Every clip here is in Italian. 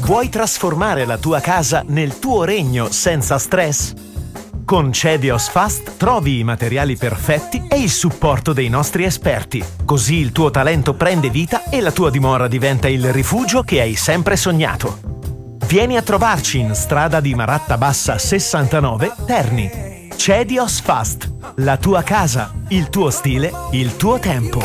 Vuoi trasformare la tua casa nel tuo regno senza stress? Con Cedios Fast trovi i materiali perfetti e il supporto dei nostri esperti. Così il tuo talento prende vita e la tua dimora diventa il rifugio che hai sempre sognato. Vieni a trovarci in strada di Maratta Bassa 69, Terni. Cedios Fast. La tua casa, il tuo stile, il tuo tempo.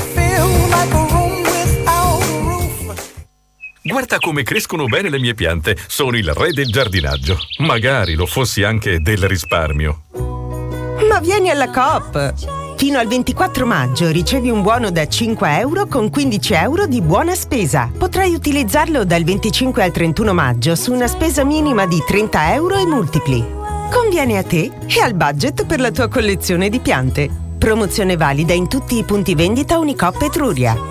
Guarda come crescono bene le mie piante. Sono il re del giardinaggio. Magari lo fossi anche del risparmio. Ma vieni alla Coop! Fino al 24 maggio ricevi un buono da 5 euro con 15 euro di buona spesa. Potrai utilizzarlo dal 25 al 31 maggio su una spesa minima di 30 euro e multipli. Conviene a te e al budget per la tua collezione di piante. Promozione valida in tutti i punti vendita Unicoop Etruria.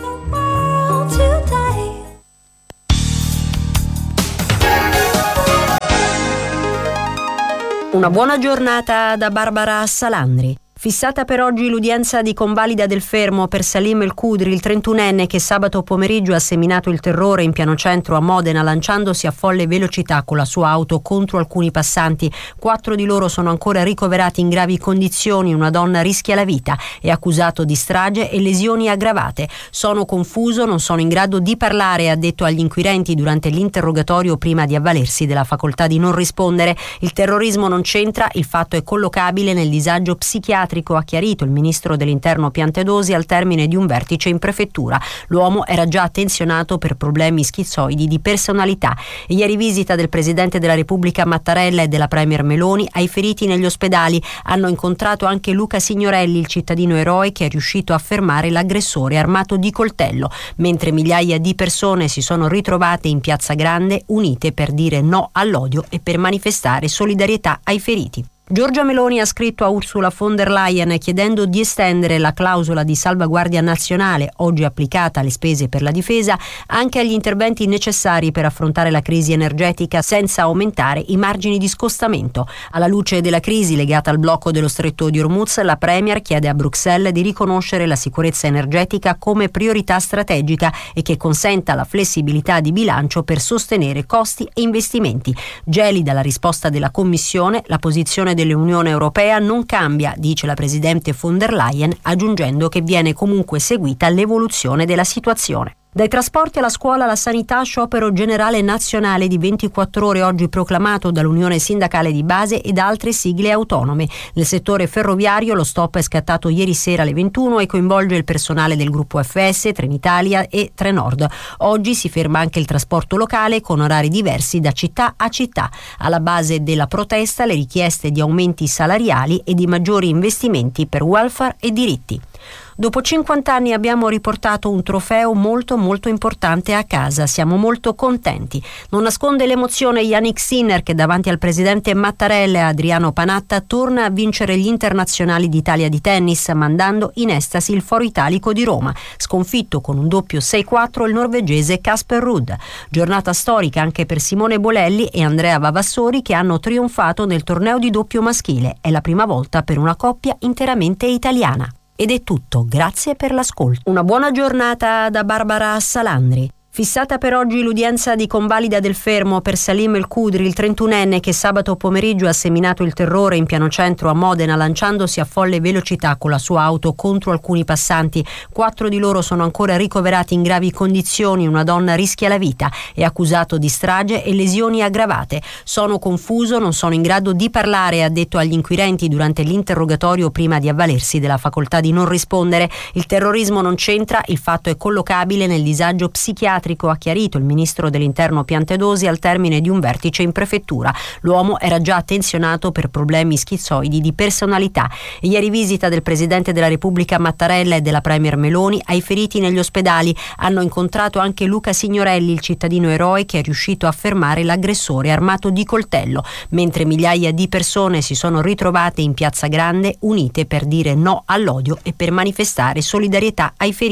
Una buona giornata da Barbara Salandri. Fissata per oggi l'udienza di convalida del fermo per Salim El Khudri, il 31enne che sabato pomeriggio ha seminato il terrore in piano centro a Modena lanciandosi a folle velocità con la sua auto contro alcuni passanti. 4 di loro sono ancora ricoverati in gravi condizioni, una donna rischia la vita, è accusato di strage e lesioni aggravate. Sono confuso, non sono in grado di parlare, ha detto agli inquirenti durante l'interrogatorio prima di avvalersi della facoltà di non rispondere. Il terrorismo non c'entra, il fatto è collocabile nel disagio psichiatrico, ha chiarito il ministro dell'Interno Piantedosi al termine di un vertice in prefettura. L'uomo era già attenzionato per problemi schizoidi di personalità. E ieri visita del Presidente della Repubblica Mattarella e della Premier Meloni ai feriti negli ospedali. Hanno incontrato anche Luca Signorelli, il cittadino eroe che è riuscito a fermare l'aggressore armato di coltello, mentre migliaia di persone si sono ritrovate in Piazza Grande unite per dire no all'odio e per manifestare solidarietà ai feriti. Giorgia Meloni ha scritto a Ursula von der Leyen chiedendo di estendere la clausola di salvaguardia nazionale, oggi applicata alle spese per la difesa, anche agli interventi necessari per affrontare la crisi energetica senza aumentare i margini di scostamento. Alla luce della crisi legata al blocco dello stretto di Hormuz, la Premier chiede a Bruxelles di riconoscere la sicurezza energetica come priorità strategica e che consenta la flessibilità di bilancio per sostenere costi e investimenti. Gelida la risposta della Commissione, la posizione dell'Unione Europea non cambia, dice la Presidente von der Leyen, aggiungendo che viene comunque seguita l'evoluzione della situazione. Dai trasporti alla scuola alla sanità, sciopero generale nazionale di 24 ore oggi proclamato dall'Unione Sindacale di Base e da altre sigle autonome. Nel settore ferroviario lo stop è scattato ieri sera alle 21 e coinvolge il personale del gruppo FS, Trenitalia e Trenord. Oggi si ferma anche il trasporto locale con orari diversi da città a città. Alla base della protesta le richieste di aumenti salariali e di maggiori investimenti per welfare e diritti. Dopo 50 anni abbiamo riportato un trofeo molto importante a casa, siamo molto contenti. Non nasconde l'emozione Yannick Sinner che davanti al presidente Mattarella e Adriano Panatta torna a vincere gli internazionali d'Italia di tennis mandando in estasi il Foro Italico di Roma, sconfitto con un doppio 6-4 il norvegese Casper Ruud. Giornata storica anche per Simone Bolelli e Andrea Vavassori che hanno trionfato nel torneo di doppio maschile, è la prima volta per una coppia interamente italiana. Ed è tutto, grazie per l'ascolto. Una buona giornata da Barbara Salandri. Fissata per oggi l'udienza di convalida del fermo per Salim El Khudri, il 31enne che sabato pomeriggio ha seminato il terrore in piano centro a Modena lanciandosi a folle velocità con la sua auto contro alcuni passanti. 4 di loro sono ancora ricoverati in gravi condizioni, una donna rischia la vita, è accusato di strage e lesioni aggravate. Sono confuso, non sono in grado di parlare, ha detto agli inquirenti durante l'interrogatorio prima di avvalersi della facoltà di non rispondere. Il terrorismo non c'entra, il fatto è collocabile nel disagio psichiatrico, ha chiarito il ministro dell'Interno Piantedosi al termine di un vertice in prefettura. L'uomo era già attenzionato per problemi schizoidi di personalità. E ieri visita del Presidente della Repubblica Mattarella e della Premier Meloni ai feriti negli ospedali. Hanno incontrato anche Luca Signorelli, il cittadino eroe che è riuscito a fermare l'aggressore armato di coltello, mentre migliaia di persone si sono ritrovate in Piazza Grande unite per dire no all'odio e per manifestare solidarietà ai feriti.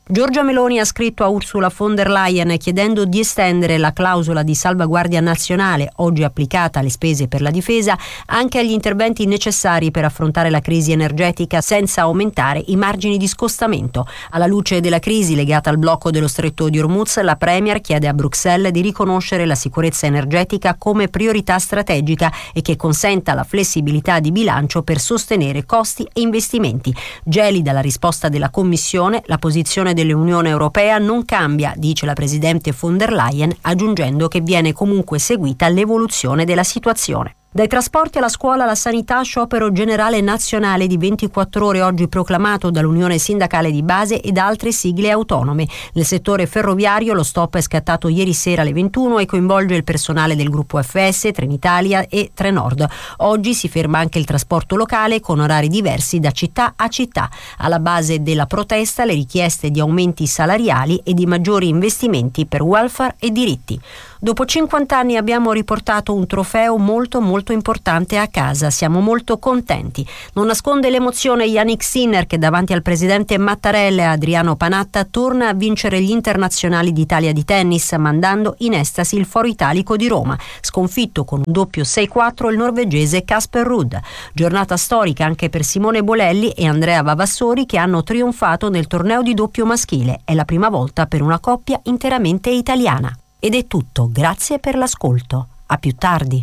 Giorgia Meloni ha scritto a Ursula von der Leyen chiedendo di estendere la clausola di salvaguardia nazionale, oggi applicata alle spese per la difesa, anche agli interventi necessari per affrontare la crisi energetica senza aumentare i margini di scostamento. Alla luce della crisi legata al blocco dello stretto di Hormuz, la Premier chiede a Bruxelles di riconoscere la sicurezza energetica come priorità strategica e che consenta la flessibilità di bilancio per sostenere costi e investimenti. Gelida la risposta della Commissione, la posizione dell'Unione Europea non cambia, dice la Presidente von der Leyen, aggiungendo che viene comunque seguita l'evoluzione della situazione. Dai trasporti alla scuola alla sanità, sciopero generale nazionale di 24 ore oggi proclamato dall'Unione Sindacale di Base e da altre sigle autonome. Nel settore ferroviario lo stop è scattato ieri sera alle 21 e coinvolge il personale del gruppo FS, Trenitalia e Trenord. Oggi si ferma anche il trasporto locale con orari diversi da città a città. Alla base della protesta le richieste di aumenti salariali e di maggiori investimenti per welfare e diritti. Dopo 50 anni abbiamo riportato un trofeo molto importante a casa. Siamo molto contenti. Non nasconde l'emozione Yannick Sinner che davanti al presidente Mattarella e Adriano Panatta torna a vincere gli internazionali d'Italia di tennis, mandando in estasi il Foro Italico di Roma, sconfitto con un doppio 6-4 il norvegese Casper Ruud. Giornata storica anche per Simone Bolelli e Andrea Vavassori che hanno trionfato nel torneo di doppio maschile. È la prima volta per una coppia interamente italiana. Ed è tutto, grazie per l'ascolto. A più tardi.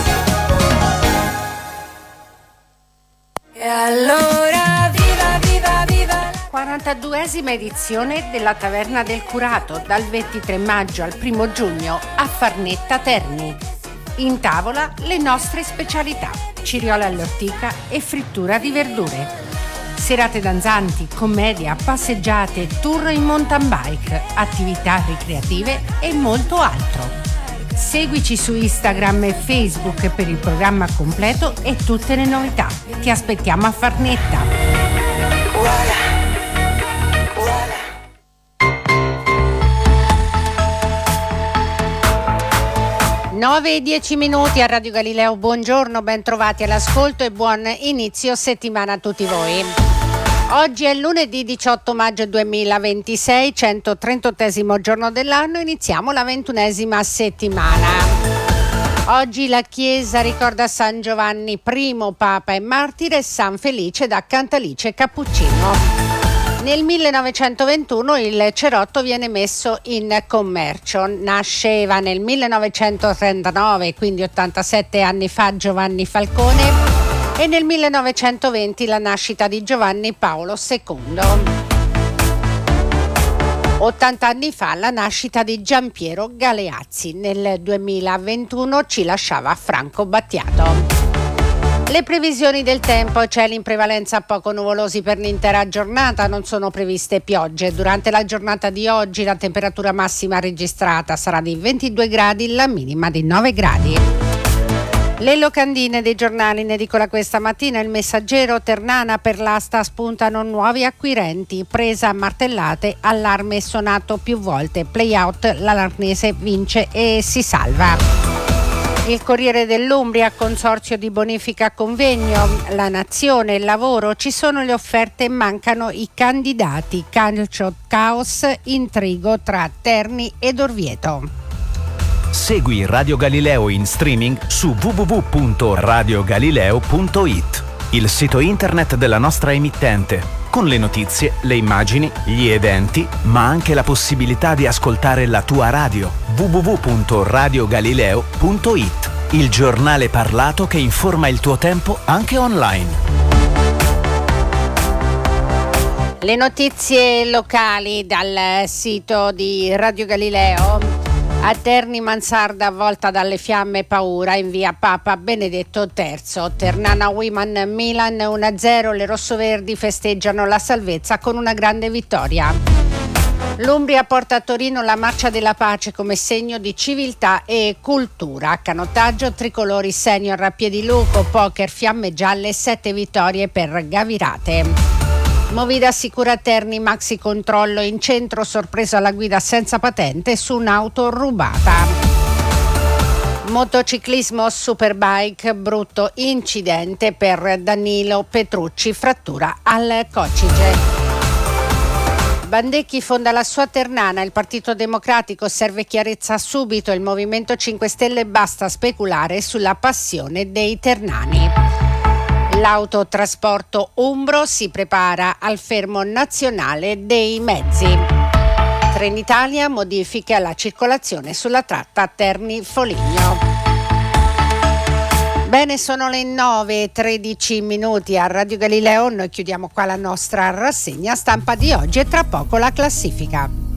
E allora viva 42esima edizione della Taverna del Curato dal 23 maggio al 1 giugno a Farnetta Terni. In tavola le nostre specialità, ciriola all'ortica e frittura di verdure. Serate danzanti, commedia, passeggiate, tour in mountain bike, attività ricreative e molto altro. Seguici su Instagram e Facebook per il programma completo e tutte le novità. Ti aspettiamo a Farnetta. 9:10 a Radio Galileo. Buongiorno, ben trovati all'ascolto e buon inizio settimana a tutti voi. Oggi è lunedì 18 maggio 2026, 138esimo giorno dell'anno, iniziamo la 21esima settimana. Oggi la Chiesa ricorda San Giovanni I, Papa e Martire, e San Felice da Cantalice Cappuccino. Nel 1921 il cerotto viene messo in commercio. Nasceva nel 1939, quindi 87 anni fa, Giovanni Falcone. E nel 1920 la nascita di Giovanni Paolo II. 80 anni fa la nascita di Giampiero Galeazzi. Nel 2021 ci lasciava Franco Battiato. Le previsioni del tempo: cieli in prevalenza poco nuvolosi per l'intera giornata, non sono previste piogge. Durante la giornata di oggi la temperatura massima registrata sarà di 22 gradi, la minima di 9 gradi. Le locandine dei giornali in edicola questa mattina: Il Messaggero, Ternana, per l'asta spuntano nuovi acquirenti, presa a martellate, allarme suonato più volte, play out, la Larnese vince e si salva. Il Corriere dell'Umbria, consorzio di bonifica convegno. La Nazione, lavoro, ci sono le offerte, mancano i candidati, calcio, caos, intrigo tra Terni ed Orvieto. Segui Radio Galileo in streaming su www.radiogalileo.it, il sito internet della nostra emittente, con le notizie, le immagini, gli eventi, ma anche la possibilità di ascoltare la tua radio. www.radiogalileo.it, il giornale parlato che informa il tuo tempo anche online. Le notizie locali dal sito di Radio Galileo. A Terni mansarda avvolta dalle fiamme, paura in via Papa Benedetto III. Ternana Women Milan 1-0, le rossoverdi festeggiano la salvezza con una grande vittoria. L'Umbria porta a Torino la marcia della pace come segno di civiltà e cultura. Canottaggio, tricolori senior a Piediluco, poker, fiamme gialle, 7 vittorie per Gavirate. Movida assicura Terni, maxi controllo in centro, sorpreso alla guida senza patente su un'auto rubata. Motociclismo Superbike, brutto incidente per Danilo Petrucci, frattura al coccige. Bandecchi fonda la sua Ternana, il Partito Democratico serve chiarezza subito, il Movimento 5 Stelle basta speculare sulla passione dei ternani. L'autotrasporto Umbro si prepara al fermo nazionale dei mezzi. Trenitalia modifiche alla circolazione sulla tratta Terni-Foligno. Bene, sono le 9:13 a Radio Galileo. Noi chiudiamo qua la nostra rassegna stampa di oggi e tra poco la classifica.